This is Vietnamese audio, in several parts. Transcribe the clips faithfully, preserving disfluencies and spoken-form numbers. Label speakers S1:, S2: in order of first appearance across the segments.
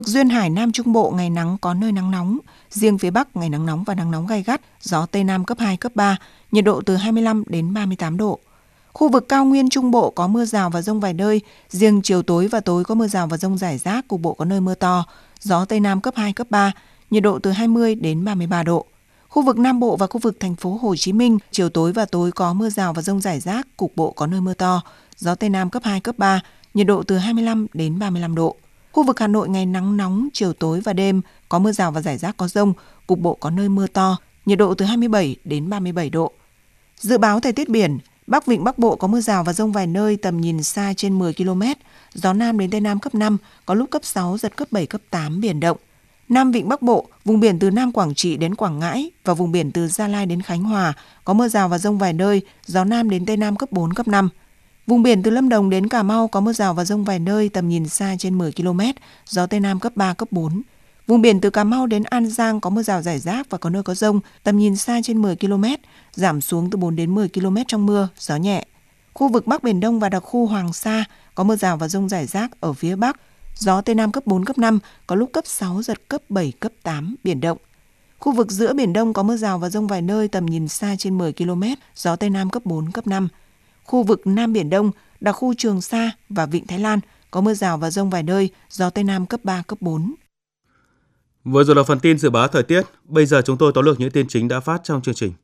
S1: Duyên Hải Nam Trung Bộ ngày nắng có nơi nắng nóng, riêng phía Bắc ngày nắng nóng và nắng nóng gay gắt, gió Tây Nam cấp hai, cấp ba, nhiệt độ từ hai mươi lăm đến ba mươi tám độ. Khu vực cao nguyên Trung Bộ có mưa rào và dông vài nơi, riêng chiều tối và tối có mưa rào và dông rải rác, cục bộ có nơi mưa to, gió Tây Nam cấp hai, cấp ba, nhiệt độ từ hai mươi đến ba mươi ba độ. Khu vực Nam Bộ và khu vực thành phố Hồ Chí Minh, chiều tối và tối có mưa rào và dông rải rác, cục bộ có nơi mưa to, gió Tây Nam cấp hai, cấp ba, nhiệt độ từ hai mươi lăm đến ba mươi lăm độ. Khu vực Hà Nội ngày nắng nóng, chiều tối và đêm có mưa rào và rải rác có dông, cục bộ có nơi mưa to, nhiệt độ từ hai mươi bảy đến ba mươi bảy độ. Dự báo thời tiết biển, Bắc Vịnh Bắc Bộ có mưa rào và dông vài nơi, tầm nhìn xa trên mười ki lô mét, gió Nam đến Tây Nam cấp năm, có lúc cấp sáu, giật cấp bảy, cấp tám, biển động. Nam Vịnh Bắc Bộ, vùng biển từ Nam Quảng Trị đến Quảng Ngãi và vùng biển từ Gia Lai đến Khánh Hòa có mưa rào và dông vài nơi, gió Nam đến Tây Nam cấp bốn, cấp năm. Vùng biển từ Lâm Đồng đến Cà Mau có mưa rào và dông vài nơi, tầm nhìn xa trên mười ki lô mét, gió Tây Nam cấp ba, cấp bốn. Vùng biển từ Cà Mau đến An Giang có mưa rào rải rác và có nơi có dông, tầm nhìn xa trên mười ki lô mét, giảm xuống từ bốn đến mười ki lô mét trong mưa, gió nhẹ. Khu vực Bắc Biển Đông và đặc khu Hoàng Sa có mưa rào và dông rải rác ở phía Bắc, gió Tây Nam cấp bốn, cấp năm, có lúc cấp sáu, giật cấp bảy, cấp tám, biển động. Khu vực giữa Biển Đông có mưa rào và dông vài nơi, tầm nhìn xa trên mười ki lô mét, gió Tây Nam cấp bốn, cấp năm. Khu vực Nam Biển Đông, đặc khu Trường Sa và Vịnh Thái Lan có mưa rào và dông vài nơi, gió Tây Nam cấp ba, cấp bốn.
S2: Vừa rồi là phần tin dự báo thời tiết. Bây giờ chúng tôi tóm lược những tin chính đã phát trong chương trình.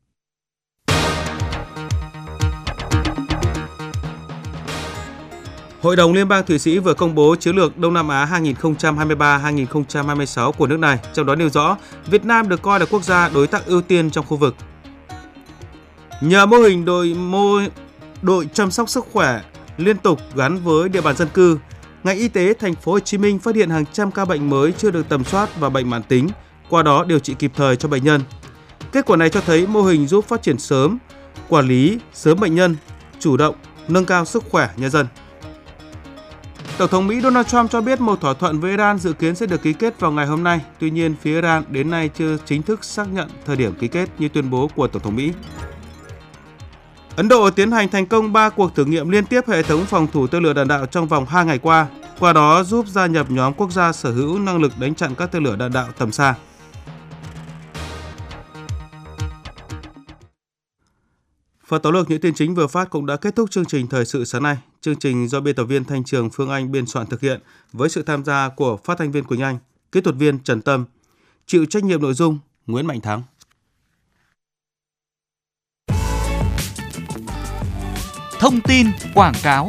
S2: Hội đồng Liên bang Thụy Sĩ vừa công bố chiến lược Đông Nam Á hai không hai ba đến hai không hai sáu của nước này, trong đó nêu rõ Việt Nam được coi là quốc gia đối tác ưu tiên trong khu vực. Nhờ mô hình đội mô đội chăm sóc sức khỏe liên tục gắn với địa bàn dân cư, ngành y tế thành phố Hồ Chí Minh phát hiện hàng trăm ca bệnh mới chưa được tầm soát và bệnh mãn tính, qua đó điều trị kịp thời cho bệnh nhân. Kết quả này cho thấy mô hình giúp phát triển sớm, quản lý sớm bệnh nhân, chủ động nâng cao sức khỏe nhân dân. Tổng thống Mỹ Donald Trump cho biết một thỏa thuận với Iran dự kiến sẽ được ký kết vào ngày hôm nay. Tuy nhiên, phía Iran đến nay chưa chính thức xác nhận thời điểm ký kết như tuyên bố của Tổng thống Mỹ. Ấn Độ tiến hành thành công ba cuộc thử nghiệm liên tiếp hệ thống phòng thủ tên lửa đạn đạo trong vòng hai ngày qua, qua đó giúp gia nhập nhóm quốc gia sở hữu năng lực đánh chặn các tên lửa đạn đạo tầm xa. Phần tóm lược những tin chính vừa phát cũng đã kết thúc chương trình Thời sự sáng nay. Chương trình do biên tập viên Thanh Trường, Phương Anh biên soạn thực hiện với sự tham gia của phát thanh viên Quỳnh Anh, kỹ thuật viên Trần Tâm, chịu trách nhiệm nội dung Nguyễn Mạnh Thắng.
S3: Thông tin quảng cáo.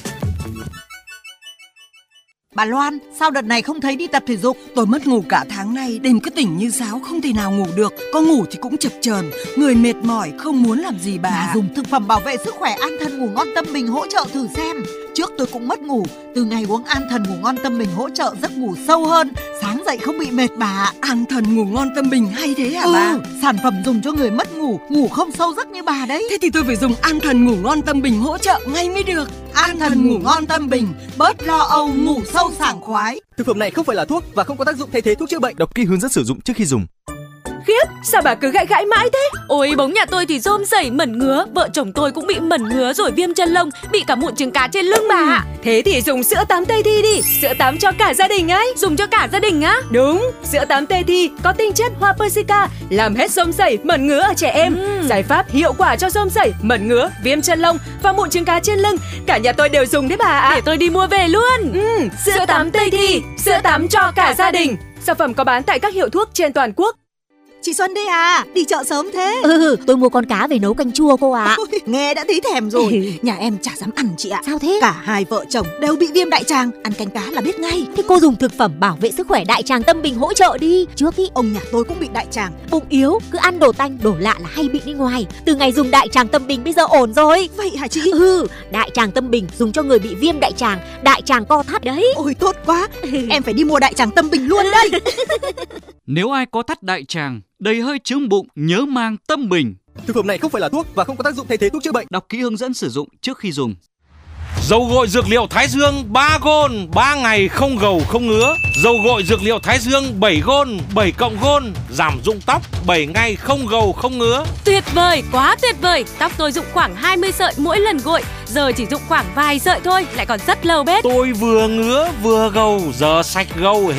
S4: Bà Loan, sao đợt này không thấy đi tập thể dục?
S5: Tôi mất ngủ cả tháng nay, đêm cứ tỉnh như sáo, không thể nào ngủ được. Có ngủ thì cũng chập chờn, người mệt mỏi, không muốn làm gì bà.
S4: Bà dùng thực phẩm bảo vệ sức khỏe An Thần Ngủ Ngon Tâm Bình hỗ trợ thử xem. Trước tôi cũng mất ngủ, từ ngày uống An Thần Ngủ Ngon Tâm Bình hỗ trợ giấc ngủ sâu hơn, sáng dậy không bị mệt bà.
S5: An Thần Ngủ Ngon Tâm Bình hay thế hả
S4: ừ,
S5: bà?
S4: Sản phẩm dùng cho người mất ngủ, ngủ không sâu giấc như bà đấy.
S5: Thế thì tôi phải dùng An Thần Ngủ Ngon Tâm Bình hỗ trợ ngay mới được.
S4: An Thần Ngủ Ngon Tâm Bình, bớt lo âu, ngủ sâu sảng khoái.
S6: Thực phẩm này không phải là thuốc và không có tác dụng thay thế thuốc chữa bệnh. Đọc kỹ hướng dẫn sử dụng trước khi dùng.
S7: Khiếp, sao bà cứ gãi gãi mãi thế? Ôi, bóng nhà tôi thì rôm rẩy mẩn ngứa, vợ chồng tôi cũng bị mẩn ngứa rồi viêm chân lông, bị cả mụn trứng cá trên lưng bà ạ.
S8: Thế thì dùng sữa tắm Tây Thi đi, sữa tắm cho cả gia đình ấy.
S7: Dùng cho cả gia đình á?
S8: Đúng, sữa tắm Tây Thi có tinh chất hoa persica, làm hết rôm rẩy, mẩn ngứa ở trẻ em. Ừ. Giải pháp hiệu quả cho rôm rẩy, mẩn ngứa, viêm chân lông và mụn trứng cá trên lưng. Cả nhà tôi đều dùng đấy bà ạ.
S7: Để tôi đi mua về luôn.
S8: Ừ, sữa, sữa tắm Tây Thi, sữa tắm cho cả gia đình. Sản phẩm có bán tại các hiệu thuốc trên toàn quốc.
S4: Chị Xuân đây à, đi chợ sớm thế?
S9: Ừ, tôi mua con cá về nấu canh chua cô ạ.
S4: Ôi, nghe đã thấy thèm rồi. Nhà em chả dám ăn chị ạ.
S9: Sao thế?
S4: Cả hai vợ chồng đều bị viêm đại tràng, ăn canh cá là biết ngay.
S9: Thế cô dùng thực phẩm bảo vệ sức khỏe Đại Tràng Tâm Bình hỗ trợ đi. Trước ý
S4: ông nhà tôi cũng bị đại tràng,
S9: bụng yếu, cứ ăn đồ tanh đồ lạ là hay bị đi ngoài. Từ ngày dùng Đại Tràng Tâm Bình bây giờ ổn rồi.
S4: Vậy hả chị?
S9: Ừ, Đại Tràng Tâm Bình dùng cho người bị viêm đại tràng, đại tràng co thắt đấy.
S4: Ôi tốt quá, em phải đi mua Đại Tràng Tâm Bình luôn đây.
S3: Nếu ai có thắt đại tràng, đầy hơi chướng bụng, nhớ mang Tâm Bình.
S6: Thực phẩm này không phải là thuốc và không có tác dụng thay thế thuốc chữa bệnh.
S3: Đọc kỹ hướng dẫn sử dụng trước khi dùng.
S10: Dầu gội dược liệu Thái Dương ba gôn, ba ngày không gầu không ngứa. Dầu gội dược liệu Thái Dương bảy gôn, bảy cộng gôn, giảm rụng tóc, bảy ngày không gầu không ngứa.
S7: Tuyệt vời, quá tuyệt vời. Tóc tôi rụng khoảng hai mươi sợi mỗi lần gội, giờ chỉ rụng khoảng vài sợi thôi, lại còn rất lâu bết.
S10: Tôi vừa ngứa vừa gầu, giờ sạch gầu